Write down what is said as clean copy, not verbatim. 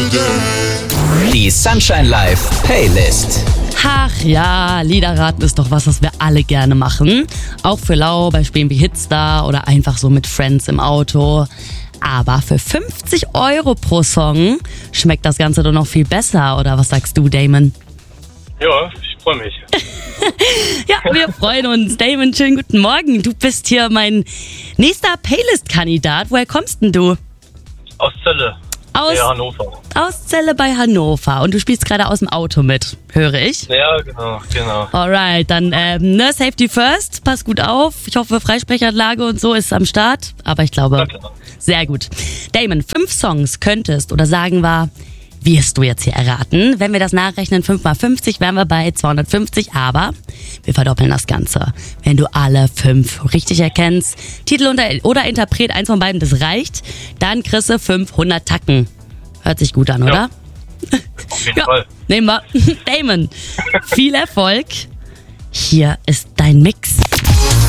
Die Sunshine Live Playlist. Ach ja, Liederraten ist doch was wir alle gerne machen. Auch für lau bei Spielen wie Hitstar oder einfach so mit Friends im Auto. Aber für 50 € pro Song schmeckt das Ganze doch noch viel besser, oder was sagst du, Damon? Ja, ich freue mich. Ja, wir freuen uns. Damon, schönen guten Morgen. Du bist hier mein nächster Playlist-Kandidat. Woher kommst denn du? Aus Celle. Hannover. Aus Celle bei Hannover. Und du spielst gerade aus dem Auto mit, höre ich. Ja, genau. Alright, dann Safety first. Pass gut auf. Ich hoffe, Freisprechanlage und so ist am Start. Aber ich glaube, sehr gut. Damon, 5 Songs könntest oder sagen wir, wirst du jetzt hier erraten. Wenn wir das nachrechnen, 5 mal 50, wären wir bei 250, aber wir verdoppeln das Ganze. Wenn du alle 5 richtig erkennst, Titel oder Interpret, eins von beiden, das reicht, dann kriegst du 500 Tacken. Hört sich gut an, oder? Auf jeden Fall. Nehmen wir. Damon, viel Erfolg. Hier ist dein Mix.